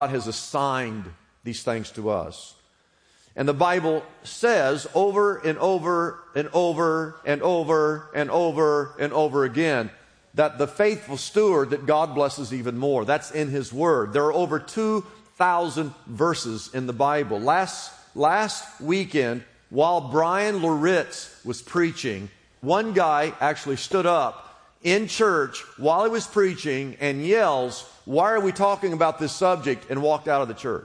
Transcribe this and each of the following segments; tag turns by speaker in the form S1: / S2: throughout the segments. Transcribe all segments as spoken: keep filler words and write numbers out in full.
S1: has assigned these things to us. And the Bible says over and over and over and over and over and over again that the faithful steward that God blesses even more. That's in His Word. There are over two thousand verses in the Bible. Last, last weekend, while Brian Loritz was preaching, one guy actually stood up in church while he was preaching and yells, "Why are we talking about this subject?" and walked out of the church.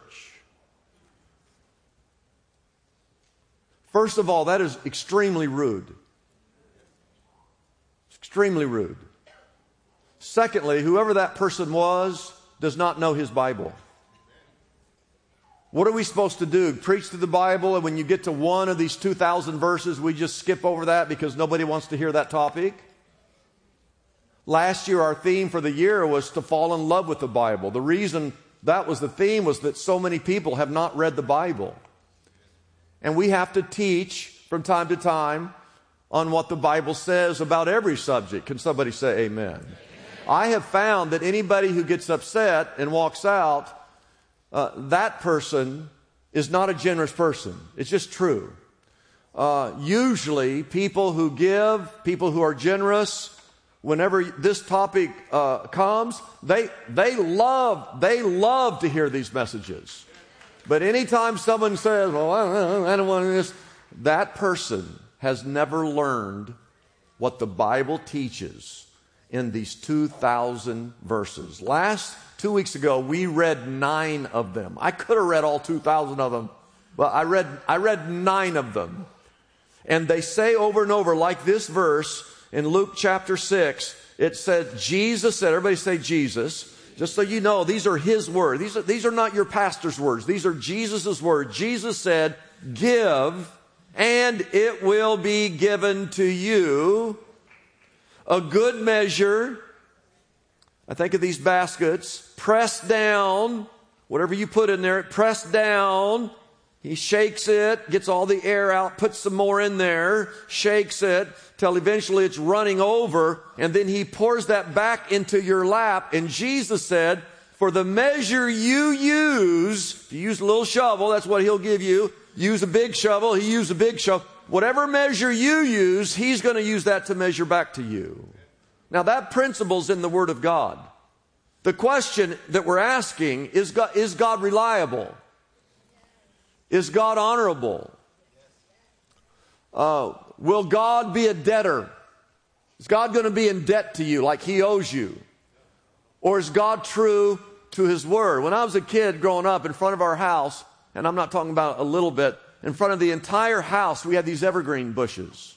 S1: First of all, that is extremely rude. Extremely rude. Secondly, whoever that person was does not know his Bible. What are we supposed to do? Preach through the Bible, and when you get to one of these two thousand verses, we just skip over that because nobody wants to hear that topic? Last year, our theme for the year was to fall in love with the Bible. The reason that was the theme was that so many people have not read the Bible. And we have to teach from time to time on what the Bible says about every subject. Can somebody say amen? Amen. I have found that anybody who gets upset and walks out, uh, that person is not a generous person. It's just true. Uh, usually, people who give, people who are generous, whenever this topic uh, comes, they they love they love to hear these messages. But anytime someone says, "Well, I don't, I don't want this," that person has never learned what the Bible teaches in these two thousand verses. Last two weeks ago, we read nine of them. I could have read all two thousand of them, but I read I read nine of them. And they say over and over, like this verse in Luke chapter six, it said, Jesus said, everybody say Jesus. Just so you know, these are His words. These are, these are not your pastor's words. These are Jesus' words. Jesus said, "Give, and it will be given to you. A good measure," I think of these baskets, "pressed down," whatever you put in there, pressed down. He shakes it, gets all the air out, puts some more in there, shakes it, till eventually it's running over, and then He pours that back into your lap. And Jesus said, "For the measure you use," if you use a little shovel, that's what He'll give you. Use a big shovel, He used a big shovel. Whatever measure you use, He's going to use that to measure back to you. Now that principle's in the Word of God. The question that we're asking is, God, is God reliable? Is God honorable? Uh, will God be a debtor? Is God going to be in debt to you like He owes you? Or is God true to His Word? When I was a kid growing up, in front of our house, and I'm not talking about a little bit, in front of the entire house, we had these evergreen bushes.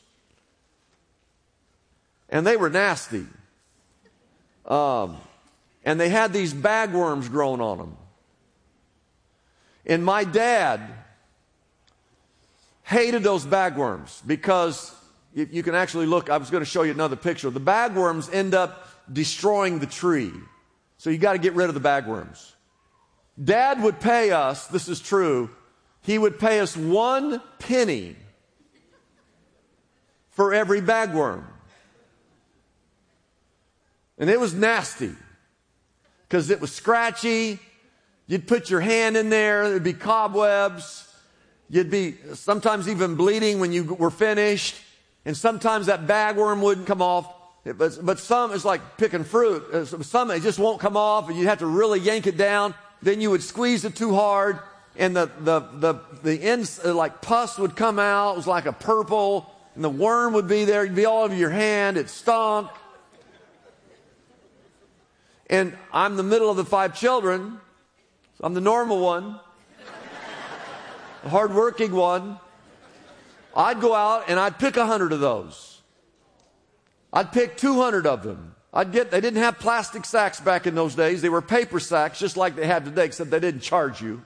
S1: And they were nasty. Um, and they had these bagworms growing on them. And my dad hated those bagworms because you, you can actually look, I was going to show you another picture. The bagworms end up destroying the tree. So you got to get rid of the bagworms. Dad would pay us, this is true, he would pay us one penny for every bagworm. And it was nasty because it was scratchy. You'd put your hand in there, there'd be cobwebs. You'd be sometimes even bleeding when you were finished. And sometimes that bagworm wouldn't come off. But, but some, it's like picking fruit. Some, it just won't come off, and you'd have to really yank it down. Then you would squeeze it too hard, and the, the, the, the ends, like pus would come out. It was like a purple, and the worm would be there. It'd be all over your hand. It stunk. And I'm the middle of the five children. So I'm the normal one, the hardworking one. I'd go out and I'd pick a hundred of those. I'd pick two hundred of them. I'd get, they didn't have plastic sacks back in those days. They were paper sacks, just like they have today, except they didn't charge you.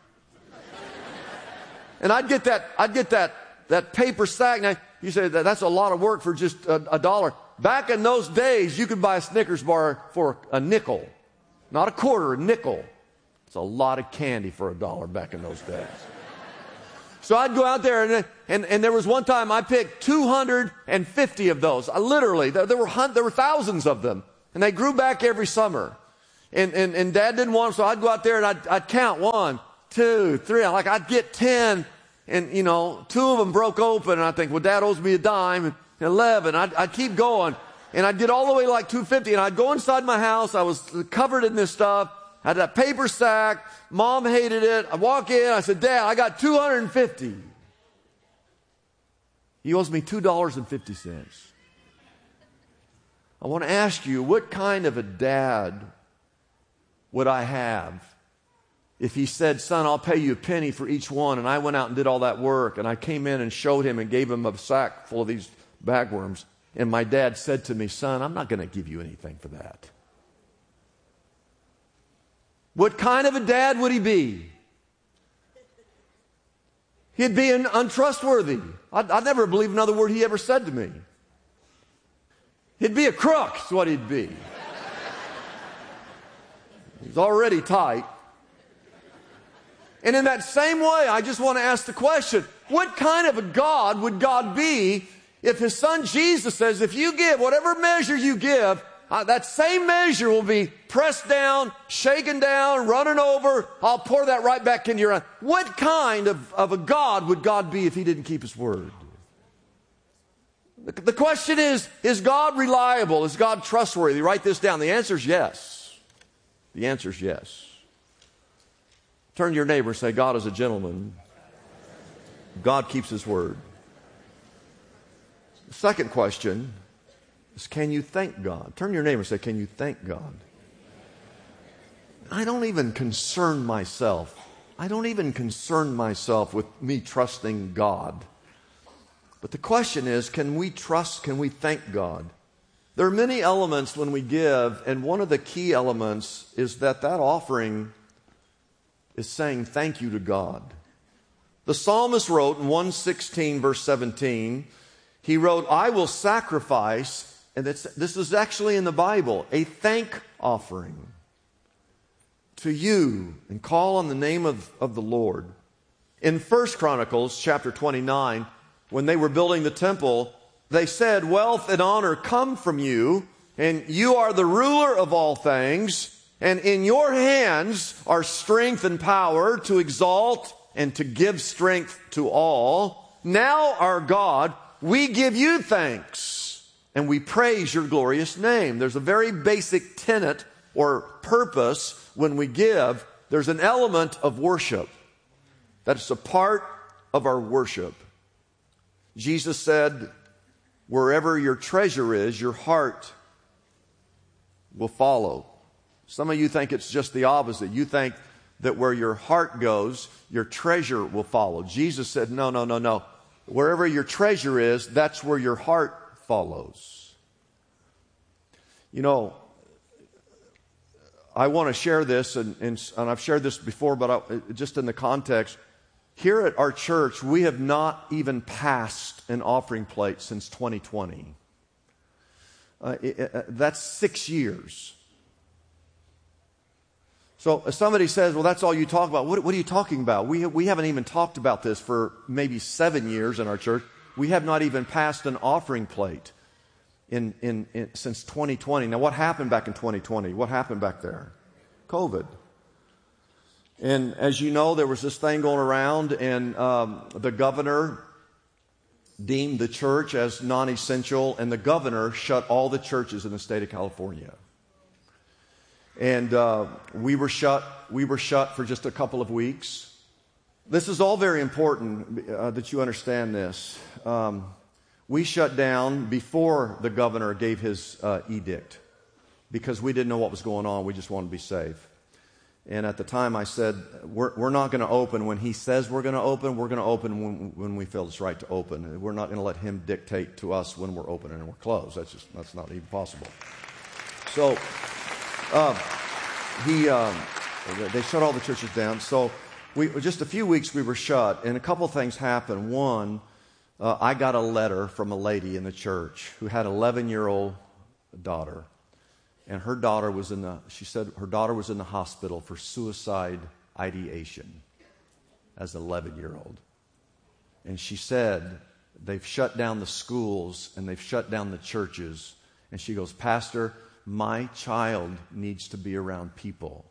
S1: And I'd get that, I'd get that, that paper sack. Now, you say that that's a lot of work for just a, a dollar. Back in those days, you could buy a Snickers bar for a nickel. Not a quarter, a nickel. It's a lot of candy for a dollar back in those days. So I'd go out there, and, and, and there was one time I picked two hundred fifty of those. I literally, there, there, were, there were thousands of them. And they grew back every summer. And, and, and Dad didn't want them, so I'd go out there and I'd, I'd count one, two, three. Like I'd get ten, and, you know, two of them broke open, and I think, well, Dad owes me a dime, and eleven. I'd, I'd keep going, and I'd get all the way like two fifty, and I'd go inside my house. I was covered in this stuff. I had that paper sack. Mom hated it. I walk in. I said, Dad, I got two hundred fifty. He owes me two dollars and fifty cents. I want to ask you, what kind of a dad would I have if he said, son, I'll pay you a penny for each one, and I went out and did all that work, and I came in and showed him and gave him a sack full of these bagworms, and my dad said to me, son, I'm not going to give you anything for that. What kind of a dad would he be? He'd be an untrustworthy. I'd, I'd never believe another word he ever said to me. He'd be a crook, is what he'd be. He's already tight. And in that same way, I just want to ask the question, what kind of a God would God be if his son Jesus says, if you give, whatever measure you give, uh, that same measure will be pressed down, shaken down, running over. I'll pour that right back into your hand. What kind of, of a God would God be if he didn't keep his word? The, the question is, is God reliable? Is God trustworthy? Write this down. The answer is yes. The answer is yes. Turn to your neighbor and say, God is a gentleman. God keeps his word. The second question is, can you thank God? Turn to your neighbor and say, can you thank God? I don't even concern myself. I don't even concern myself with me trusting God. But the question is, can we trust, can we thank God? There are many elements when we give, and one of the key elements is that that offering is saying thank you to God. The psalmist wrote in one sixteen verse seventeen, he wrote, I will sacrifice, and it's, this is actually in the Bible, a thank offering to you, and call on the name of, of the Lord. In First Chronicles chapter twenty-nine, when they were building the temple, they said, wealth and honor come from you, and you are the ruler of all things, and in your hands are strength and power to exalt and to give strength to all. Now, our God, we give you thanks, and we praise your glorious name. There's a very basic tenet or purpose when we give. There's an element of worship. That's a part of our worship. Jesus said, wherever your treasure is, your heart will follow. Some of you think it's just the opposite. You think that where your heart goes, your treasure will follow. Jesus said, no, no, no, no. Wherever your treasure is, that's where your heart follows. You know, I want to share this, and, and, and I've shared this before, but I, just in the context. Here at our church, we have not even passed an offering plate since twenty twenty. Uh, it, it, that's six years. So if somebody says, well, that's all you talk about. What, what are you talking about? We, we haven't even talked about this for maybe seven years in our church. We have not even passed an offering plate in, in, in since twenty twenty. Now, what happened back in twenty twenty? What happened back there? COVID. And as you know, there was this thing going around, and um, the governor deemed the church as non-essential, and the governor shut all the churches in the state of California. And uh, we were shut. We were shut for just a couple of weeks. This is all very important uh, that you understand this. Um, we shut down before the governor gave his uh, edict because we didn't know what was going on. We just wanted to be safe. And at the time I said, we're, we're not going to open when he says we're going to open. We're going to open when, when we feel it's right to open. We're not going to let him dictate to us when we're open and we're closed. That's just, that's not even possible. So, uh, he, um, they shut all the churches down. So we, just a few weeks we were shut, and a couple things happened. One, uh, I got a letter from a lady in the church who had an eleven-year-old daughter. And her daughter was in the, she said her daughter was in the hospital for suicide ideation as an eleven-year-old. And she said, they've shut down the schools and they've shut down the churches. And she goes, Pastor, my child needs to be around people.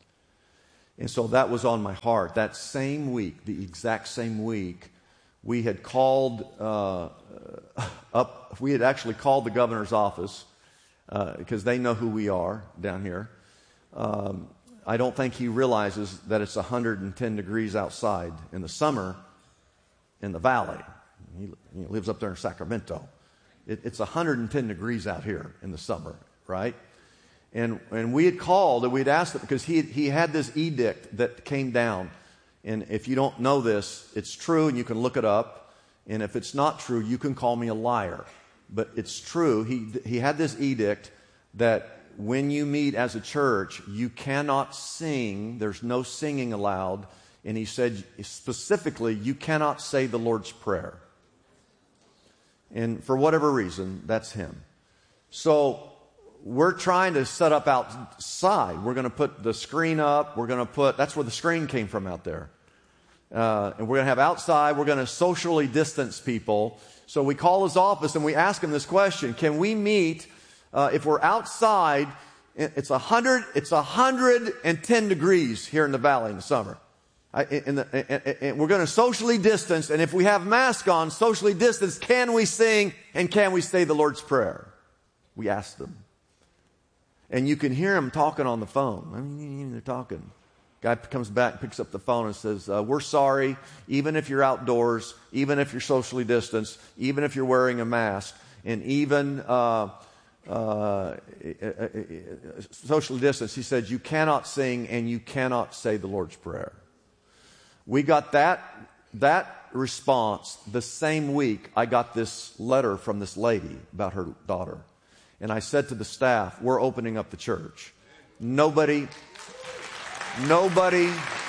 S1: And so that was on my heart. That same week, the exact same week, we had called uh, up, we had actually called the governor's office uh, because they know who we are down here. Um, I don't think he realizes that it's one hundred ten degrees outside in the summer in the valley. He, he lives up there in Sacramento. It, it's one hundred ten degrees out here in the summer, right? And and we had called and we'd asked it because he he had this edict that came down. And if you don't know this, it's true and you can look it up. And if it's not true, you can call me a liar. But it's true. He he had this edict that when you meet as a church, you cannot sing. There's no singing allowed. And he said specifically, you cannot say the Lord's Prayer. And for whatever reason, that's him. So we're trying to set up outside. We're going to put the screen up. We're going to put, that's where the screen came from out there. Uh, and we're going to have outside. We're going to socially distance people. So we call his office and we ask him this question. Can we meet, uh, if we're outside, it's a hundred, it's a hundred and ten degrees here in the valley in the summer. I, in the, and, and we're going to socially distance. And if we have masks on, socially distance, can we sing and can we say the Lord's Prayer? We asked them. And you can hear them talking on the phone. I mean, they're talking. Guy comes back, picks up the phone and says, uh, we're sorry, even if you're outdoors, even if you're socially distanced, even if you're wearing a mask, and even uh, uh, socially distanced, he said, you cannot sing and you cannot say the Lord's Prayer. We got that, that response the same week I got this letter from this lady about her daughter. And I said to the staff, we're opening up the church. Nobody, nobody,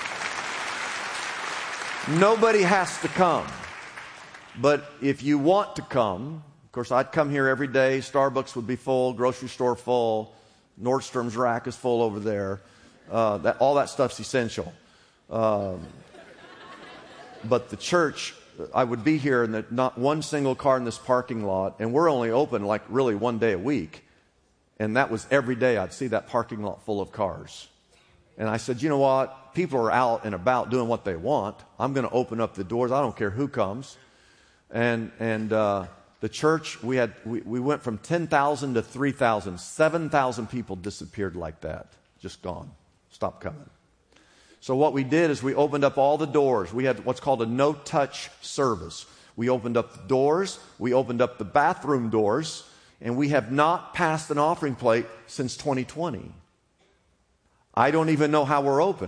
S1: nobody has to come. But if you want to come, of course, I'd come here every day. Starbucks would be full, grocery store full, Nordstrom's rack is full over there. Uh, that, all that stuff's essential. Um, but the church, I would be here and not one single car in this parking lot, and we're only open like really one day a week. And that was every day I'd see that parking lot full of cars. And I said, you know what? People are out and about doing what they want. I'm going to open up the doors. I don't care who comes. And and uh, the church, we had we, we went from ten thousand to three thousand. seven thousand people disappeared like that. Just gone. Stopped coming. So what we did is we opened up all the doors. We had what's called a no-touch service. We opened up the doors. We opened up the bathroom doors. And we have not passed an offering plate since twenty twenty. I don't even know how we're open.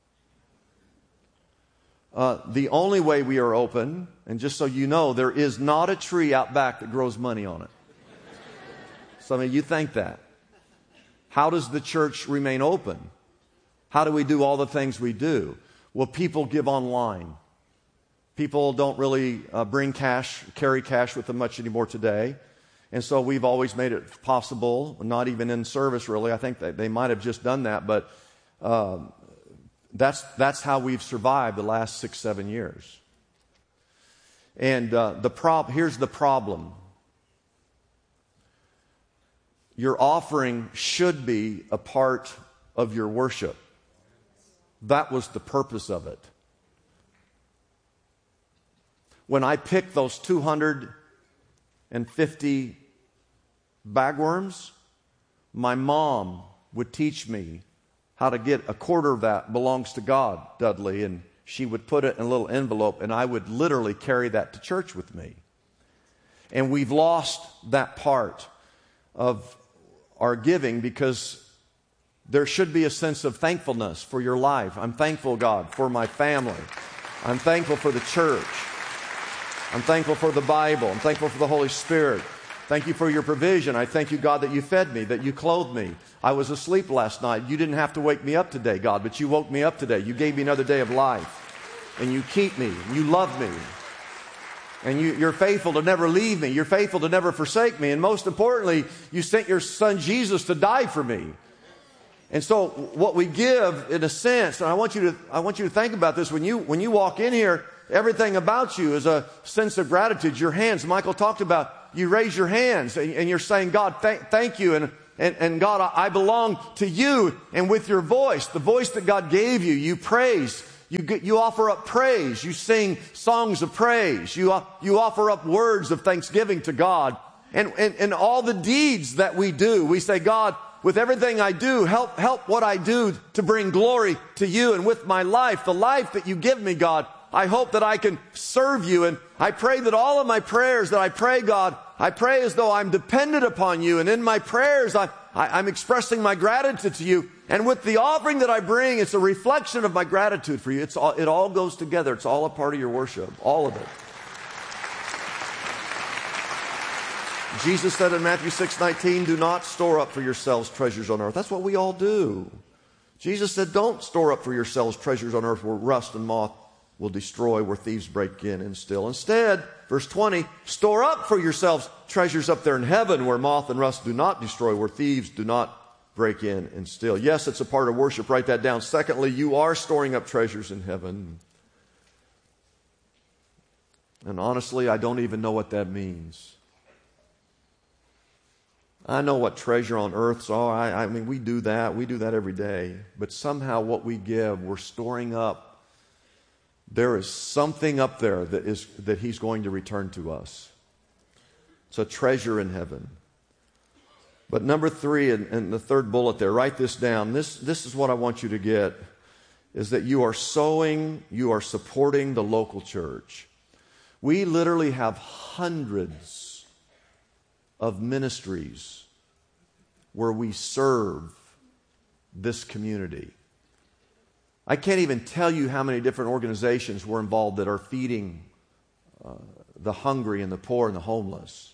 S1: Uh, the only way we are open, and just so you know, there is not a tree out back that grows money on it. Some of you think that. How does the church remain open? How do we do all the things we do? Well, people give online. People don't really uh, bring cash, carry cash with them much anymore today. And so we've always made it possible, not even in service really. I think that they might have just done that, but um, that's that's how we've survived the last six, seven years. And uh, the prob- here's the problem. Your offering should be a part of your worship. That was the purpose of it. When I picked those two hundred fifty bagworms, my mom would teach me how to get a quarter of that belongs to God, Dudley, and she would put it in a little envelope, and I would literally carry that to church with me. And we've lost that part of our giving because there should be a sense of thankfulness for your life. I'm thankful, God, for my family. I'm thankful for the church. I'm thankful for the Bible. I'm thankful for the Holy Spirit. Thank you for your provision. I thank you, God, that you fed me, that you clothed me. I was asleep last night. You didn't have to wake me up today, God, but you woke me up today. You gave me another day of life. And you keep me. You love me. And you, you're faithful to never leave me. You're faithful to never forsake me. And most importantly, you sent your son Jesus to die for me. And so what we give, in a sense, and I want you to, I want you to think about this. When you, when you walk in here, everything about you is a sense of gratitude. Your hands, Michael talked about, you raise your hands and, and you're saying, God, th- thank you. And and, and God, I, I belong to you. And with your voice, the voice that God gave you, you praise. You, get, you offer up praise. You sing songs of praise. You, you offer up words of thanksgiving to God. And, and, and all the deeds that we do, we say, God, with everything I do, help, help what I do to bring glory to you. And with my life, the life that you give me, God, I hope that I can serve you. And I pray that all of my prayers that I pray, God, I pray as though I'm dependent upon you. And in my prayers, I, I, I'm expressing my gratitude to you. And with the offering that I bring, it's a reflection of my gratitude for you. It's all, it all goes together. It's all a part of your worship, all of it. Jesus said in Matthew six nineteen, do not store up for yourselves treasures on earth. That's what we all do. Jesus said, don't store up for yourselves treasures on earth where rust and moth will destroy, where thieves break in and steal. Instead, verse twenty, store up for yourselves treasures up there in heaven where moth and rust do not destroy, where thieves do not break in and steal. Yes, it's a part of worship. Write that down. Secondly, you are storing up treasures in heaven. And honestly, I don't even know what that means. I know what treasure on earths are. I, I mean, we do that. We do that every day. But somehow what we give, we're storing up. There is something up there that is that He's going to return to us. It's a treasure in heaven. But number three, and, and the third bullet there, write this down. This, this is what I want you to get, is that you are sowing, you are supporting the local church. We literally have hundreds of ministries where we serve this community. I can't even tell you how many different organizations we're involved that are feeding uh, the hungry and the poor and the homeless.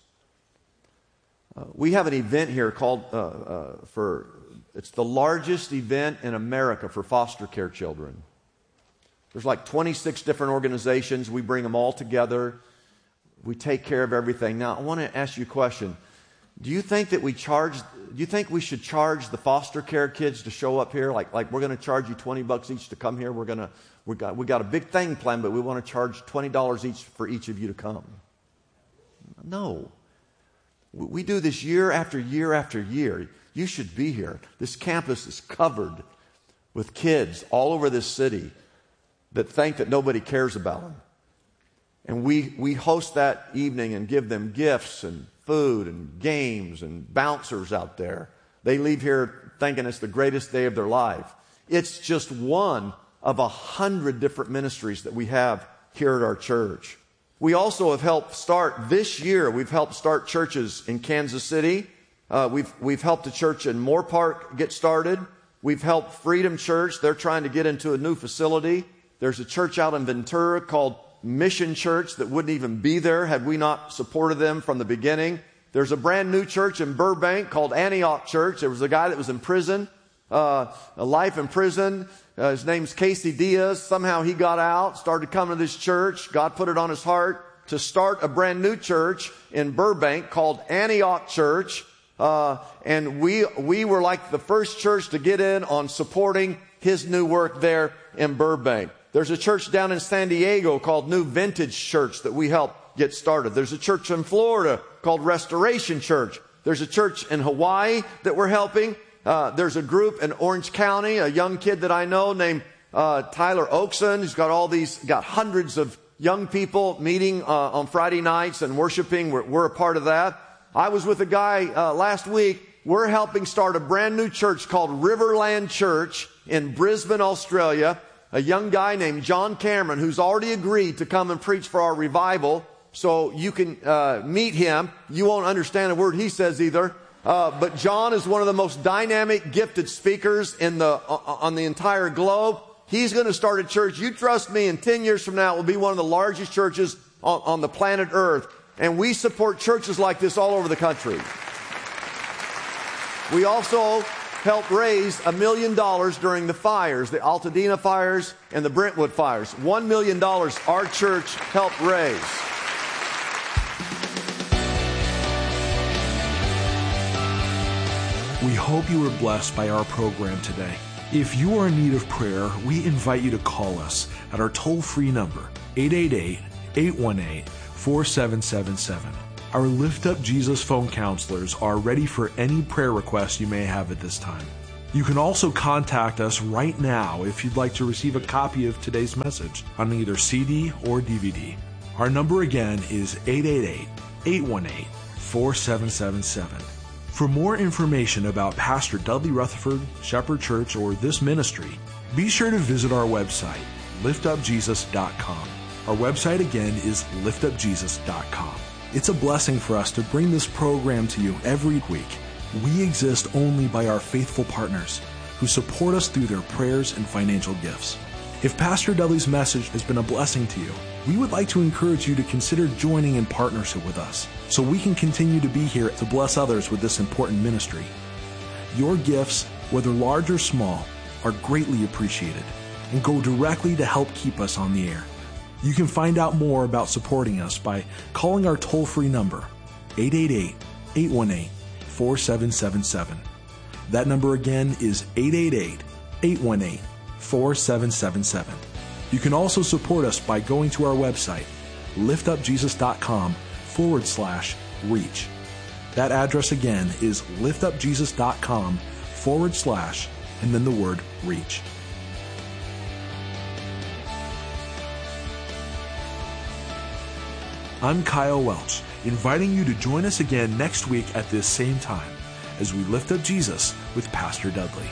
S1: Uh, we have an event here called, uh, uh, for it's the largest event in America for foster care children. There's like twenty-six different organizations. We bring them all together. We take care of everything. Now, I want to ask you a question. Do you think that we charge, do you think we should charge the foster care kids to show up here? Like, like we're going to charge you twenty bucks each to come here. We're going to, we got, we got a big thing planned, but we want to charge twenty dollars each for each of you to come. No. We do this year after year after year. You should be here. This campus is covered with kids all over this city that think that nobody cares about them. And we, we host that evening and give them gifts and food and games and bouncers out there. They leave here thinking it's the greatest day of their life. It's just one of a hundred different ministries that we have here at our church. We also have helped start this year. We've helped start churches in Kansas City. Uh, we've we've helped a church in Moore Park get started. We've helped Freedom Church. They're trying to get into a new facility. There's a church out in Ventura called Mission Church that wouldn't even be there had we not supported them from the beginning. There's a brand new church in Burbank called Antioch Church. There was a guy that was in prison, uh, a life in prison. Uh, his name's Casey Diaz. Somehow he got out, started coming to this church. God put it on his heart to start a brand new church in Burbank called Antioch Church. Uh, and we, we were like the first church to get in on supporting his new work there in Burbank. There's a church down in San Diego called New Vintage Church that we helped get started. There's a church in Florida called Restoration Church. There's a church in Hawaii that we're helping. Uh, there's a group in Orange County, a young kid that I know named uh, Tyler Oakson. He's got all these, got hundreds of young people meeting uh, on Friday nights and worshiping. We're, we're a part of that. I was with a guy uh, last week. We're helping start a brand new church called Riverland Church in Brisbane, Australia. A young guy named John Cameron who's already agreed to come and preach for our revival. So you can uh, meet him. You won't understand a word he says either. Uh, but John is one of the most dynamic, gifted speakers in the uh, on the entire globe. He's going to start a church. You trust me, in ten years from now, it will be one of the largest churches on, on the planet Earth. And we support churches like this all over the country. We also helped raise a million dollars during the fires, the Altadena fires and the Brentwood fires. One million dollars our church helped raise.
S2: We hope you were blessed by our program today. If you are in need of prayer, we invite you to call us at our toll-free number, eight eight eight, eight one eight, four seven seven seven. Our Lift Up Jesus phone counselors are ready for any prayer requests you may have at this time. You can also contact us right now if you'd like to receive a copy of today's message on either C D or D V D. Our number again is eight eight eight, eight one eight, four seven seven seven. For more information about Pastor Dudley Rutherford, Shepherd Church, or this ministry, be sure to visit our website, lift up jesus dot com. Our website again is lift up jesus dot com. It's a blessing for us to bring this program to you every week. We exist only by our faithful partners who support us through their prayers and financial gifts. If Pastor Dudley's message has been a blessing to you, we would like to encourage you to consider joining in partnership with us so we can continue to be here to bless others with this important ministry. Your gifts, whether large or small, are greatly appreciated and go directly to help keep us on the air. You can find out more about supporting us by calling our toll-free number, eight eight eight, eight one eight, four seven seven seven. That number again is eight eight eight, eight one eight, four seven seven seven. You can also support us by going to our website, lift up jesus dot com forward slash reach. That address again is lift up jesus dot com forward slash and then the word reach. I'm Kyle Welch, inviting you to join us again next week at this same time as we lift up Jesus with Pastor Dudley.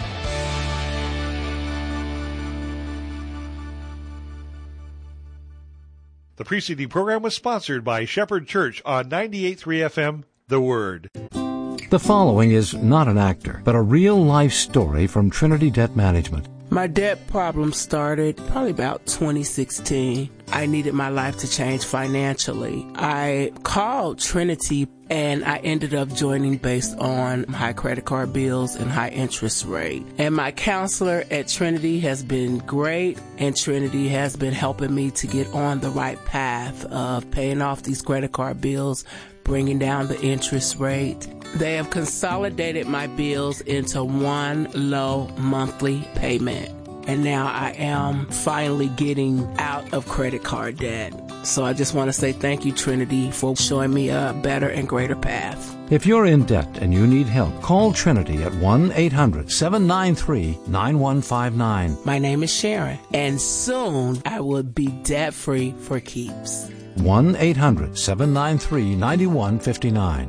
S3: The preceding program was sponsored by Shepherd Church on ninety-eight point three F M, The Word.
S4: The following is not an actor, but a real-life story from Trinity Debt Management.
S5: My debt problem started probably about twenty sixteen. I needed my life to change financially. I called Trinity and I ended up joining based on high credit card bills and high interest rate. And my counselor at Trinity has been great, and Trinity has been helping me to get on the right path of paying off these credit card bills, bringing down the interest rate. They have consolidated my bills into one low monthly payment. And now I am finally getting out of credit card debt. So I just want to say thank you, Trinity, for showing me a better and greater path.
S4: If you're in debt and you need help, call Trinity at one eight hundred, seven nine three, nine one five nine.
S5: My name is Sharon, and soon I will be debt-free for keeps.
S4: one eight hundred, seven nine three, nine one five nine.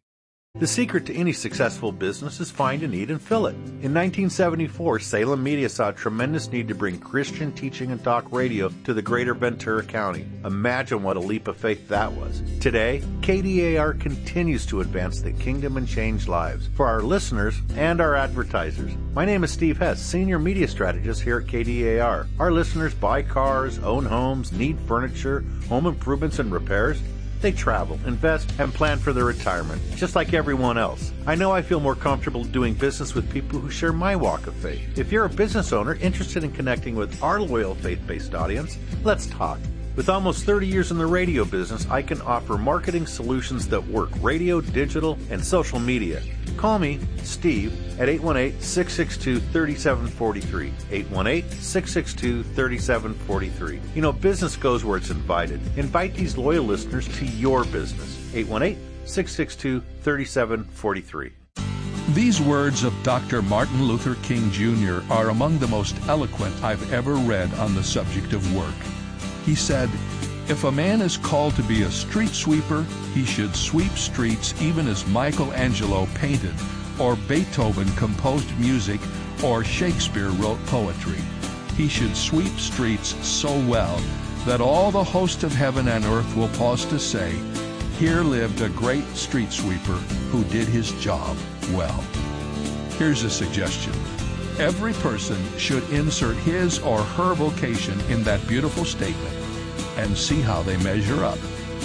S6: The secret to any successful business is find a need and fill it. In nineteen seventy-four, Salem Media saw a tremendous need to bring Christian teaching and talk radio to the greater Ventura County. Imagine what a leap of faith that was. Today, K D A R continues to advance the kingdom and change lives for our listeners and our advertisers. My name is Steve Hess, Senior Media Strategist here at K D A R. Our listeners buy cars, own homes, need furniture, home improvements and repairs. They travel, invest, and plan for their retirement, just like everyone else. I know I feel more comfortable doing business with people who share my walk of faith. If you're a business owner interested in connecting with our loyal faith-based audience, let's talk. With almost thirty years in the radio business, I can offer marketing solutions that work radio, digital, and social media. Call me, Steve, at eight one eight, six six two, three seven four three. eight one eight, six six two, three seven four three. You know, business goes where it's invited. Invite these loyal listeners to your business. eight one eight, six six two, three seven four three.
S7: These words of Doctor Martin Luther King Junior are among the most eloquent I've ever read on the subject of work. He said, "If a man is called to be a street sweeper, he should sweep streets even as Michelangelo painted, or Beethoven composed music, or Shakespeare wrote poetry. He should sweep streets so well that all the host of heaven and earth will pause to say, 'Here lived a great street sweeper who did his job well.'" Here's a suggestion. Every person should insert his or her vocation in that beautiful statement and see how they measure up.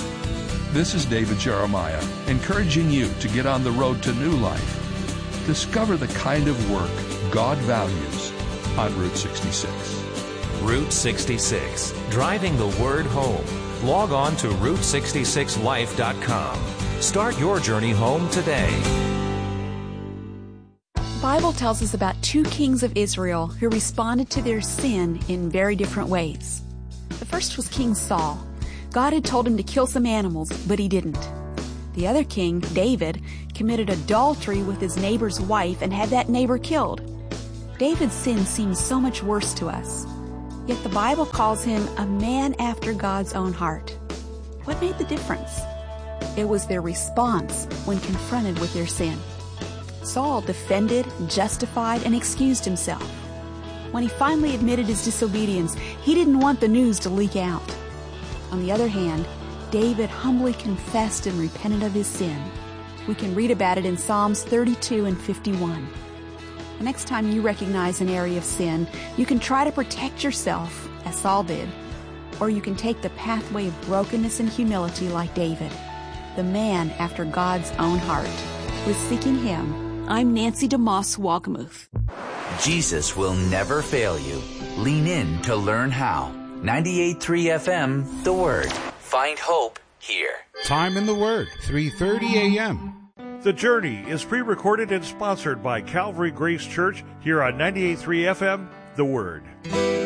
S7: This is David Jeremiah, encouraging you to get on the road to new life. Discover the kind of work God values on Route sixty-six.
S8: Route sixty-six, driving the word home. Log on to route sixty-six life dot com. Start your journey home today.
S9: The Bible tells us about two kings of Israel who responded to their sin in very different ways. The first was King Saul. God had told him to kill some animals, but he didn't. The other king, David, committed adultery with his neighbor's wife and had that neighbor killed. David's sin seems so much worse to us, yet the Bible calls him a man after God's own heart. What made the difference? It was their response when confronted with their sin. Saul defended, justified, and excused himself. When he finally admitted his disobedience, he didn't want the news to leak out. On the other hand, David humbly confessed and repented of his sin. We can read about it in Psalms thirty-two and fifty-one. The next time you recognize an area of sin, you can try to protect yourself, as Saul did, or you can take the pathway of brokenness and humility like David, the man after God's own heart. With Seeking Him, I'm Nancy DeMoss Walgamuth.
S10: Jesus will never fail you. Lean in to learn how. ninety-eight point three F M, The Word. Find hope here.
S11: Time in the Word, three thirty a.m.
S3: The Journey is pre-recorded and sponsored by Calvary Grace Church here on ninety-eight point three F M, The Word.